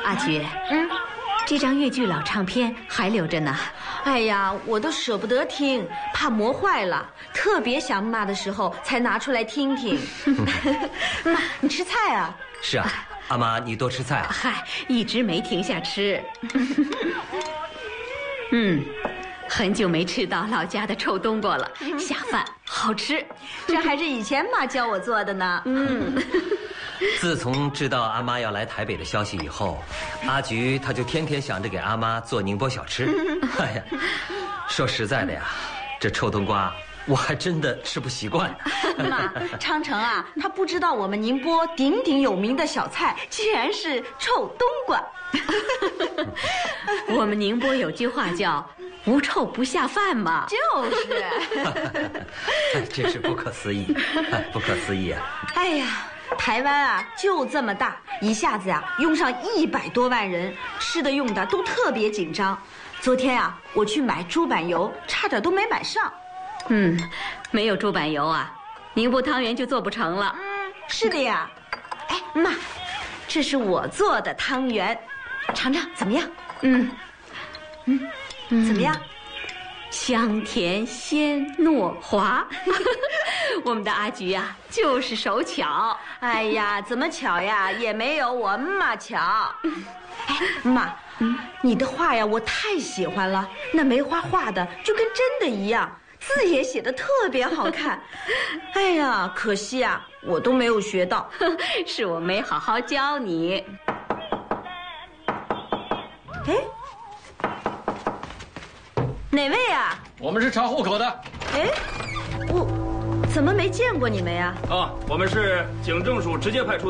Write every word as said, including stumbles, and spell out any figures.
阿菊，嗯，这张越剧老唱片还留着呢。 哎呀，我都舍不得听，怕磨坏了，特别想妈的时候才拿出来听听。妈，你吃菜啊？ 是啊，阿妈你多吃菜啊。 嗨，一直没停下吃。嗯，很久没吃到老家的臭冬瓜了，下饭好吃。 这还是以前妈教我做的呢。嗯。 自从知道阿妈要来台北的消息以后，阿菊她就天天想着给阿妈做宁波小吃。哎呀，说实在的呀，这臭冬瓜我还真的吃不习惯。 妈，昌成啊，他不知道我们宁波鼎鼎有名的小菜竟然是臭冬瓜。 我们宁波有句话叫“无臭不下饭”嘛。 就是。 哎，真是不可思议，不可思议啊！ 哎呀。台湾啊，就这么大，一下子呀、啊，拥上一百多万人，吃的用的都特别紧张。昨天啊，我去买猪板油，差点都没买上。 嗯，没有猪板油啊，宁波汤圆就做不成了。 嗯，是的呀。哎，妈，这是我做的汤圆，尝尝怎么样？ 嗯，嗯， 怎么样？ 香甜鲜糯滑。我们的阿菊呀、啊，就是手巧。 哎呀，怎么巧呀？也没有我妈巧。哎，妈，嗯，你的画呀，我太喜欢了。那梅花画的就跟真的一样，字也写得特别好看。哎呀，可惜啊，我都没有学到。 是我没好好教你。 哎，哪位啊？ 我们是查户口的。 哎，我怎么没见过你们呀？ 啊，我们是警政署直接派出。